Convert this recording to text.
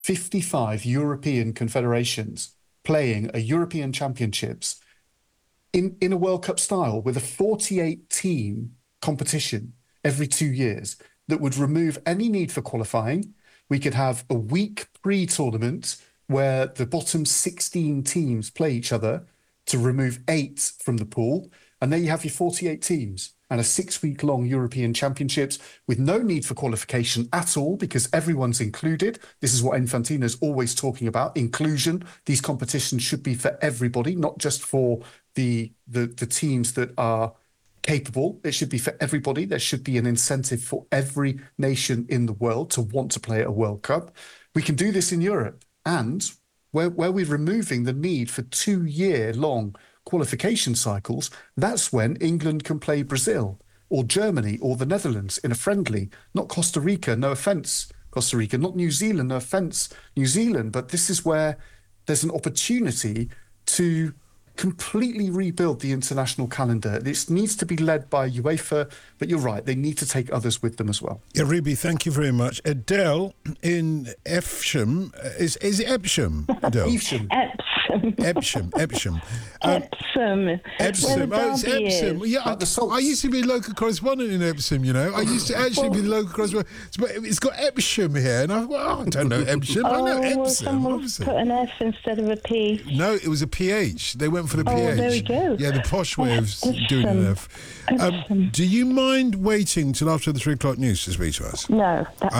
55 European confederations playing a European Championships in a World Cup style with a 48-team competition every 2 years that would remove any need for qualifying. We could have a week pre-tournament where the bottom 16 teams play each other to remove 8 from the pool. And then you have your 48 teams and a 6-week-long European Championships with no need for qualification at all because everyone's included. This is what Infantino's always talking about, inclusion. These competitions should be for everybody, not just for the teams that are capable. It should be for everybody. There should be an incentive for every nation in the world to want to play at a World Cup. We can do this in Europe. And where we're removing the need for 2-year-long qualification cycles, that's when England can play Brazil or Germany or the Netherlands in a friendly, not Costa Rica, no offence, Costa Rica, not New Zealand, no offence, New Zealand. But this is where there's an opportunity to completely rebuild the international calendar. This needs to be led by UEFA, but you're right, they need to take others with them as well. Yeah, Ruby, thank you very much. Adele in Evesham, is it Evesham? Adele? Evesham. Epsom. Epsom. Epsom. Oh, it's Epsom. Yeah, I used to be a local correspondent in Epsom, you know. I used to actually be the local correspondent. But it's got Epsom here. And I don't know Epsom. I know Epsom. Well, someone's put an F instead of a P. No, it was a PH. They went for the PH. Oh, there we go. Yeah, the posh way of doing an F. Do you mind waiting till after the 3 o'clock news to speak to us? No, that's